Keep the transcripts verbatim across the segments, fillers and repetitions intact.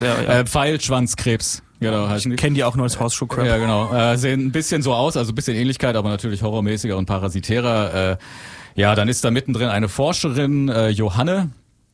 Ja, ja. Äh, Pfeilschwanzkrebs. Genau, ich kenne die auch nur als Horseshoe Crab. Ja, genau. Äh, sehen ein bisschen so aus, also ein bisschen Ähnlichkeit, aber natürlich horrormäßiger und parasitärer. Äh, ja, dann ist da mittendrin eine Forscherin, äh, Johanne,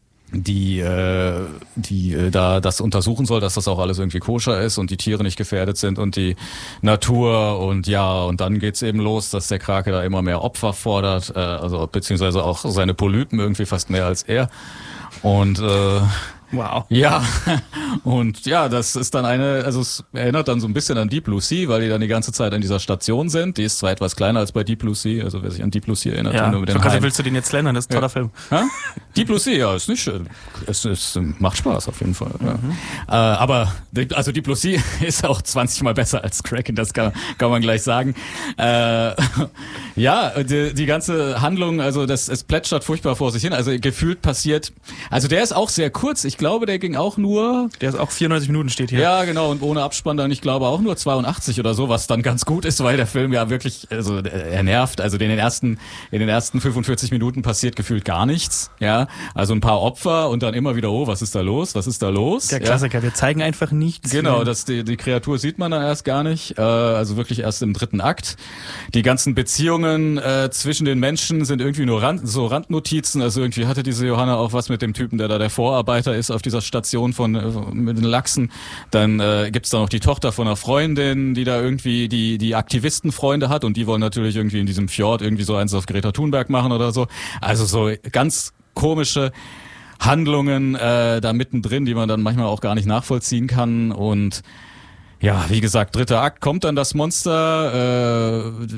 die äh, die äh, da das untersuchen soll, dass das auch alles irgendwie koscher ist und die Tiere nicht gefährdet sind und die Natur und ja, und dann geht's eben los, dass der Krake da immer mehr Opfer fordert, äh, also beziehungsweise auch seine Polypen irgendwie fast mehr als er. Und äh, wow. Ja, und ja, das ist dann eine, also es erinnert dann so ein bisschen an Deep Blue Sea, weil die dann die ganze Zeit an dieser Station sind. Die ist zwar etwas kleiner als bei Deep Blue Sea, also wer sich an Deep Blue Sea erinnert. Ja, nur mit den so willst du den jetzt lernen, das ist ein toller ja. Film. Ha? Deep Blue Sea, ja, ist nicht schön. Es, es macht Spaß auf jeden Fall. Ja. Mhm. Äh, aber, also Deep Blue Sea ist auch zwanzig Mal besser als Kraken, das kann, kann man gleich sagen. Äh, ja, die, die ganze Handlung, also das, es plätschert furchtbar vor sich hin, also gefühlt passiert, also der ist auch sehr kurz, ich glaube, der ging auch nur... Der ist auch vierundneunzig Minuten steht hier. Ja, genau, und ohne Abspann dann, ich glaube, auch nur zweiundachtzig oder so, was dann ganz gut ist, weil der Film ja wirklich, also er nervt, also in den ersten, in den ersten fünfundvierzig Minuten passiert gefühlt gar nichts, ja, also ein paar Opfer und dann immer wieder, oh, was ist da los, was ist da los? Der Klassiker, ja. Wir zeigen einfach nichts. Genau, das, die, die Kreatur sieht man dann erst gar nicht, äh, also wirklich erst im dritten Akt. Die ganzen Beziehungen äh, zwischen den Menschen sind irgendwie nur Rand, so Randnotizen, also irgendwie hatte diese Johanna auch was mit dem Typen, der da der Vorarbeiter ist auf dieser Station von äh, mit den Lachsen. Dann äh, gibt's da noch die Tochter von einer Freundin, die da irgendwie die die Aktivistenfreunde hat und die wollen natürlich irgendwie in diesem Fjord irgendwie so eins auf Greta Thunberg machen oder so. Also so ganz komische Handlungen äh, da mittendrin, die man dann manchmal auch gar nicht nachvollziehen kann. Und ja, wie gesagt, dritter Akt kommt dann das Monster. Äh,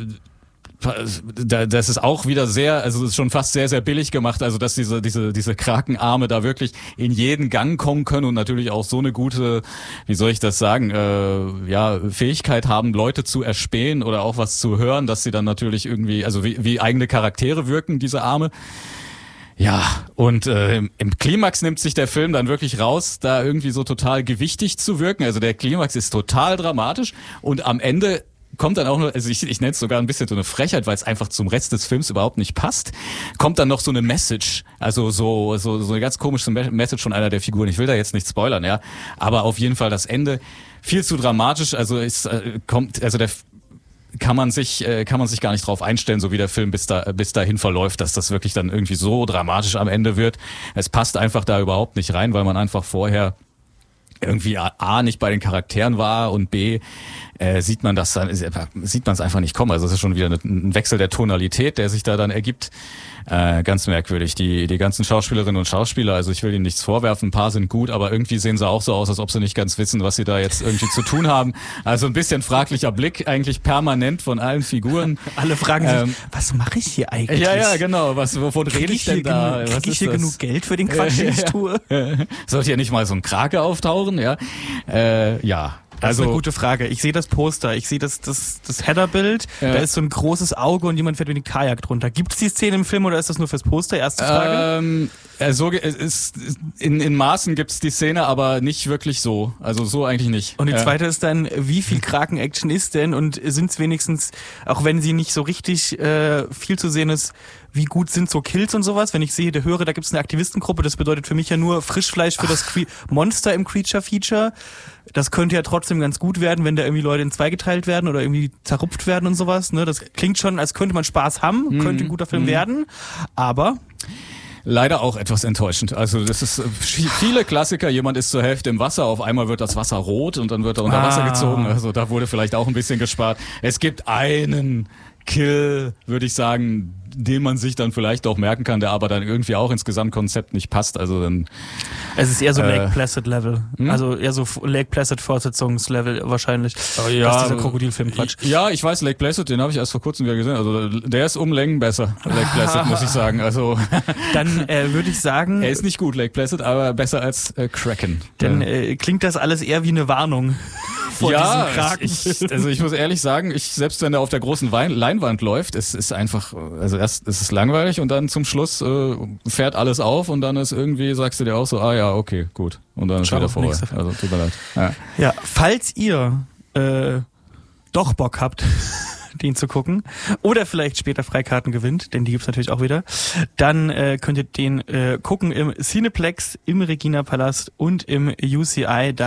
das ist auch wieder sehr, also es ist schon fast sehr, sehr billig gemacht, also dass diese diese diese Krakenarme da wirklich in jeden Gang kommen können und natürlich auch so eine gute, wie soll ich das sagen, äh, ja, Fähigkeit haben, Leute zu erspähen oder auch was zu hören, dass sie dann natürlich irgendwie, also wie, wie eigene Charaktere wirken, diese Arme. Ja, und äh, im Klimax nimmt sich der Film dann wirklich raus, da irgendwie so total gewichtig zu wirken. Also der Klimax ist total dramatisch und am Ende kommt dann auch nur, also ich, ich nenne es sogar ein bisschen so eine Frechheit, weil es einfach zum Rest des Films überhaupt nicht passt, kommt dann noch so eine Message, also so so so eine ganz komische Message von einer der Figuren. Ich will da jetzt nicht spoilern, ja, aber auf jeden Fall das Ende viel zu dramatisch, also es äh, kommt, also der kann man sich äh, kann man sich gar nicht drauf einstellen, so wie der Film bis da bis dahin verläuft, dass das wirklich dann irgendwie so dramatisch am Ende wird. Es passt einfach da überhaupt nicht rein, weil man einfach vorher irgendwie A, nicht bei den Charakteren war und B, äh, sieht man das dann, sieht man es einfach nicht kommen. Also es ist schon wieder ein Wechsel der Tonalität, der sich da dann ergibt. Äh, ganz merkwürdig. Die die ganzen Schauspielerinnen und Schauspieler, also ich will ihnen nichts vorwerfen, ein paar sind gut, aber irgendwie sehen sie auch so aus, als ob sie nicht ganz wissen, was sie da jetzt irgendwie zu tun haben. Also ein bisschen fraglicher Blick, eigentlich permanent von allen Figuren. Alle fragen sich, ähm, was mache ich hier eigentlich? Ja, ja, genau. Was, wovon rede ich denn da? Kriege ich hier genug Geld für den Quatsch, den ich tue? Sollte hier nicht mal so ein Krake auftauchen? Ja, äh, ja. Das also, ist eine gute Frage. Ich sehe das Poster, ich sehe das, das, das Headerbild, ja. Da ist so ein großes Auge und jemand fährt mit dem Kajak drunter. Gibt es die Szene im Film oder ist das nur fürs Poster? Erste Frage. Ähm, also, es ist, in, in Maßen gibt es die Szene, aber nicht wirklich so. Also so eigentlich nicht. Und die ja. zweite ist dann, wie viel Kraken-Action ist denn und sind es wenigstens, auch wenn sie nicht so richtig äh, viel zu sehen ist, wie gut sind so Kills und sowas? Wenn ich sehe, der höre, da gibt es eine Aktivistengruppe, das bedeutet für mich ja nur Frischfleisch für Ach. das Cre- Monster im Creature-Feature. Das könnte ja trotzdem ganz gut werden, wenn da irgendwie Leute in zwei geteilt werden oder irgendwie zerrupft werden und sowas. Ne? Das klingt schon, als könnte man Spaß haben, mhm. könnte ein guter Film mhm. werden, aber... Leider auch etwas enttäuschend. Also das ist viele Klassiker, jemand ist zur Hälfte im Wasser, auf einmal wird das Wasser rot und dann wird er unter ah. Wasser gezogen. Also da wurde vielleicht auch ein bisschen gespart. Es gibt einen Kill, würde ich sagen, den man sich dann vielleicht auch merken kann, der aber dann irgendwie auch ins Gesamtkonzept nicht passt. Also dann, es ist eher so äh, Lake Placid Level, hm? also eher so Lake Placid Fortsetzungslevel wahrscheinlich. Oh, ja, das ist dieser Krokodilfilm Quatsch. Ja, ich weiß, Lake Placid, den habe ich erst vor kurzem wieder gesehen. Also der ist um Längen besser, Lake Placid, muss ich sagen. Also dann äh, würde ich sagen, er ist nicht gut, Lake Placid, aber besser als äh, Kraken. Dann äh, klingt das alles eher wie eine Warnung. Vor ja, diesem Kraken. Ich, also ich muss ehrlich sagen, ich selbst wenn er auf der großen Wein, Leinwand läuft, es ist einfach, also erst ist es langweilig und dann zum Schluss äh, fährt alles auf und dann ist irgendwie, sagst du dir auch so, ah ja, okay, gut. Und dann ist Schau, wieder vorbei. Also tut mir leid. Ja, ja falls ihr äh, doch Bock habt, den zu gucken oder vielleicht später Freikarten gewinnt, denn die gibt's natürlich auch wieder, dann äh, könnt ihr den äh, gucken im Cineplex, im Regina Palast und im U C I. Da